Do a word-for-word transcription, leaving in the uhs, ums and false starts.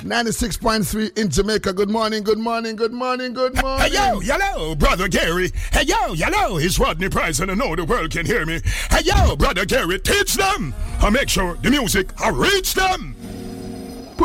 ninety-six point three in Jamaica. Good morning, good morning, good morning, good morning. Hey, yo, hello, Brother Gary. Hey, yo, hello, it's Rodney Price, and I know the world can hear me. Hey, yo, Brother Gary, teach them. I make sure the music, I reach them.